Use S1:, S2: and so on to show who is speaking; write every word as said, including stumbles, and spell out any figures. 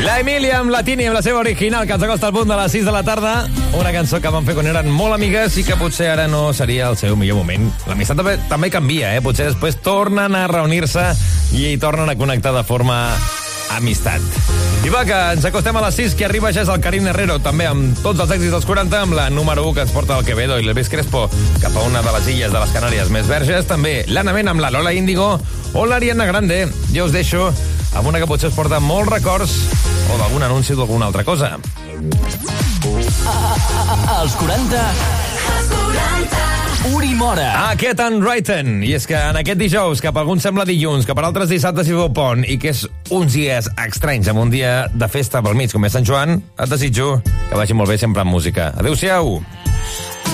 S1: La Emilia amb la Tini, amb la seva original, que ens acosta al punt de les sis de la tarda. Una cançó que van fer quan eren molt amigues i que potser ara no seria el seu millor moment. L'amistat també, també canvia, eh? Potser després tornen a reunir-se i tornen a connectar de forma amistat. I va, que ens acostem a les sis, que arriba ja és el Karim Herrero, també amb tots els èxits dels quaranta, amb la número u que ens porta el Quevedo i l'Elvis Crespo cap a una de les illes de les Canàries més verges. També l'Anna Mena amb la Lola Índigo o l'Ariana Grande. Jo us deixo amb una que potser us porta molts records o d'algun anunci d'alguna altra cosa.
S2: Els quaranta... Els quaranta... Uri Mora.
S1: Aquest en Wrighton. I és que en aquest dijous, que per alguns sembla dilluns, que per altres dissabtes hi veu pont, i que és uns dies estranys, amb un dia de festa pel mig, com és Sant Joan, et desitjo que vagi molt bé sempre amb música. Adéu-siau.